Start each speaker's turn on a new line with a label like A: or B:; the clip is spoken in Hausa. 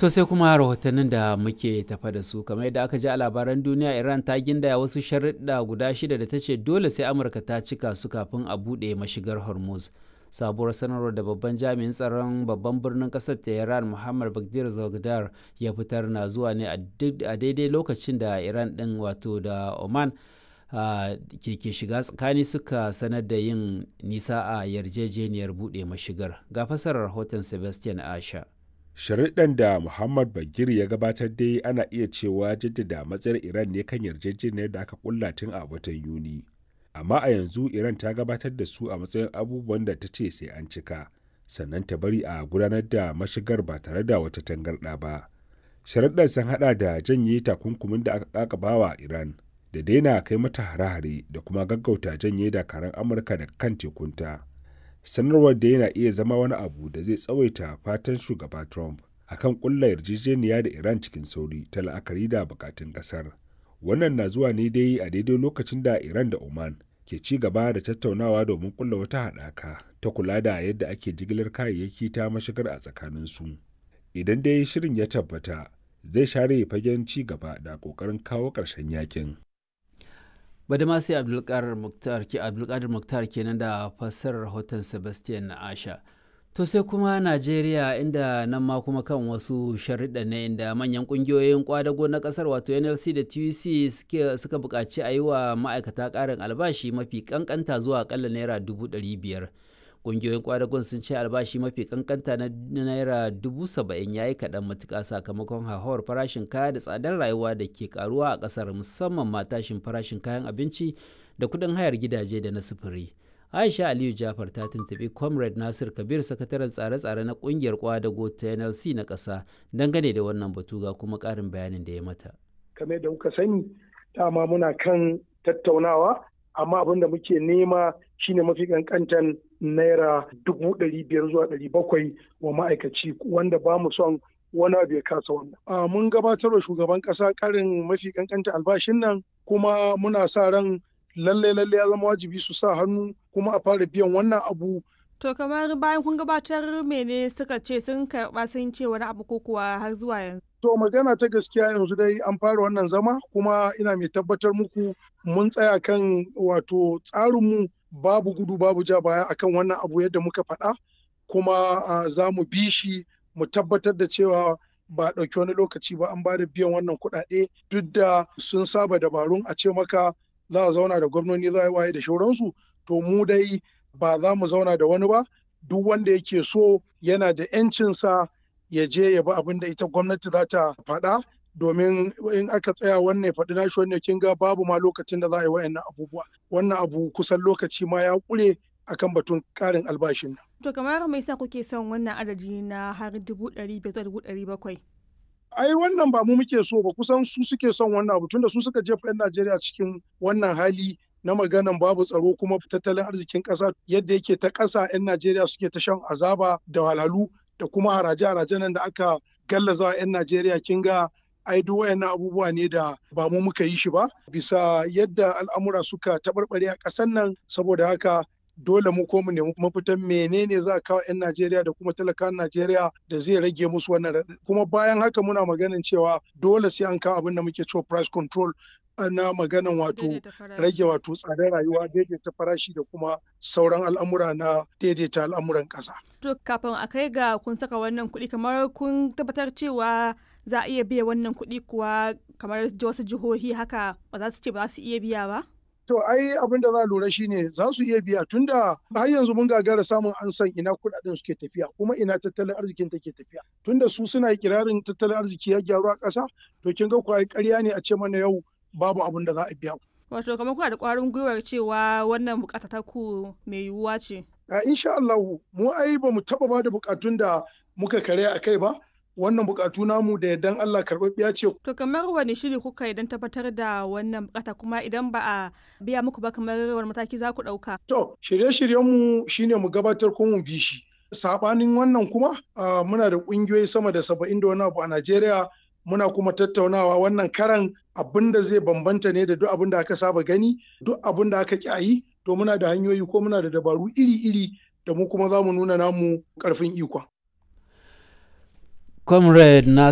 A: To sai kuma rahotannin da muke tafa da su kamar yadda aka ji a labaran duniya, Iran ta gindaya wasu sharuɗa guda 6 da ta ce dole sai Amurka ta cika su kafin a buɗe mashigar Hormuz. Sabuwar sanarwar da babban jami'in tsaron babban birnin ƙasar Tehran Muhammad Baghdad Zagdar ya fitar na zuwa ne a daidai lokacin da Iran ɗin wato da Oman ke shiga tsakani suka sanar da yin nisa a yarjejeniyar buɗe mashigar. Ga fasarar rahoton Sebastian Asha.
B: Sharuɗan da Muhammad Bagir ya gabatar dai ana iya cewa jaddada matsayar Iran ne kan yarjejeniyar da aka kulla tun a watan Yuni. Amma a yanzu Iran ta gabatar da su a matsayin abubuwan da ta ce sai an cika, sannan ta bari a gudanar da mashigar ba tare da wata tangarɗa ba. Sharuɗan sun haɗa da janye takunkumin da aka ƙaƙabawa Iran, da daina kai mata hare-hare da kuma gaggauta janye dakaran Amurka daga kan tekunta. Sanarwar da yana iya zama wani abu da zai tsawaita fatan shugaba Trump akan kulla yarjejeniya da Iran cikin sauri ta la'akari da bukatun kasar. Wannan na zuwa ne dai a daidai lokacin da Iran da Oman ke ci gaba da tattaunawa domin kulla wata haɗaka ta kula da yadda ake jigilar kayayyaki ta mashigar a tsakaninsu. Idan dai shirin ya tabbata, zai share fagen ci gaba da ƙoƙarin kawo ƙarshen yakin.
A: Badamasi Abdulkadir Muktar kenan da fassarar rahoton Sebastian na Asha. To sai kuma Najeriya, inda nan ma kuma kan wasu sharuɗa ne inda manyan ƙungiyoyin ƙwadago na ƙasar wato NLC da TUC suka buƙaci a yi wa ma'aikata ƙarin albashi mafi ƙanƙanta zuwa aƙalla naira 500,000. Ƙungiyoyin ƙwadagon sun ce albashi mafi ƙanƙanta na naira 70,000 ya yi kaɗan matuƙa sakamakon hauhawar farashin kaya da tsadar rayuwa da ke ƙaruwa a ƙasar, musamman ma tashin farashin kayan abinci da kuɗin hayar gidaje da na sufuri. Aisha Aliyu Jafar ta tuntuɓi Comrade Nasir Kabir, sakataren tsare-tsare na ƙungiyar ƙwadago ta NLC na ƙasa, dangane da wannan batu ga kuma ƙarin bayanin da ya mata.
C: Kamar da kuka sani, dama muna kan tattaunawa, amma abin da muke nema shine mafi kankantan naira 500,000 zuwa 700,000 wa ma'aikaci, wanda ba mu son wani abu ya kasa wannan. Mun gabatar wa shugaban ƙasa ƙarin mafi kankanta albashin nan, kuma muna sa ran lalle ya zama wajibi su sa hannu kuma a fara biyan wannan abu.
D: To kamar bayan kun gabatar, mene suka ce, sun karɓa sun ce wani abu ko kuwa har zuwa yanzu?
C: To magana ta gaskiya yanzu dai an fara wannan zama, kuma ina mai tabbatar muku mun tsaya kan wato tsarinmu, babu gudu babu ja baya akan wannan abu yadda muka faɗa, kuma za mu bi shi mu tabbatar da cewa ba ɗauki wani lokaci ba an ba da biyan wannan kuɗaɗe, duk da sun saba dabarun a ce maka za a zauna da gwamnoni, za a yi waye da shauransu. To mu dai ba za mu zauna da wani ba, duk wanda yake so yana da 'yancinsa ya je ya bi abin da ita gwamnati za ta faɗa, domin in aka tsaya wannan ya faɗi nashi wannan kin ga babu ma lokacin da za a yi wa'annan abubuwa. Wannan abu kusan lokaci ma ya ƙure akan batun ƙarin albashin.
D: To kamar me yasa kuke son wannan adadi na har 500,000 zuwa 700,000?
C: Ai wannan ba mu muke so ba, kusan su suke son wannan abu, tunda su suka jefa 'yan Najeriya cikin wannan hali na maganan babu tsaro, kuma tattalin arzikin ƙasa yadda yake ta ƙasa, 'yan Najeriya suke ta shan azaba da walhalu da kuma haraje-haraje nan da aka gallaza 'yan Najeriya. Kin ga ai duk wayannan abubuwa ne da ba mu muka yi shi ba, bisa yadda al'amura suka taɓarɓare a ƙasar nan. Saboda haka dole mu ko mu nemi mafitan menene za a kawo 'yan Najeriya da kuma talakan Najeriya da zai rage musu wannan raɗaɗi. Kuma bayan haka muna maganin cewa dole sai an kawo abin da muke cewa price control, na maganan wato rage wato tsadar rayuwa, daidaita farashi da kuma sauran al'amura na daidaita al'amuran ƙasa.
D: To kafin a kai ga kun saka wannan kuɗi, kamar kun tabbatar cewa za a iya biya wannan kuɗi kuwa, kamar wasu jihohi haka ba za su ce ba za su iya biya ba?
C: To ai abin da za a lura shine za su iya biya, tunda har yanzu mun gagara samun an san ina kuɗaɗen suke tafiya kuma ina tattalin arzikin take tafiya. Tunda su suna ikirarin tattalin arziki ya gyaru a ƙasa, to kin ga kuwa ƙarya ne a ce mana yau babu abin da za a biya.
D: Wato kamar kuna da ƙwarin gwiwar cewa wannan bukata ta ku mai yiwuwa ce?
C: Insha Allah, mu ai ba mu taɓa ba da bukatun da muka kare a kai ba. Wannan bukatu namu da yardan Allah karɓaɓɓiya ce.
D: To kamar wani shiri kuka yi don tabbatar da wannan bukata, kuma idan ba a biya muku ba, kamar wani mataki za ku ɗauka?
C: To shirye-shiryenmu shine mu gabatar ko mu bi shi. Saɓanin wannan kuma muna da ƙungiyoyi sama da 70 da wani abu a Najeriya, muna kuma tattaunawa. Wannan karan abin da zai bambanta ne da duk abin da aka saba gani, duk abin da aka ƙi, to muna da hanyoyi ko muna da dabaru iri-iri da mu kuma za mu nuna namu ƙarfin ikon.
A: Comrade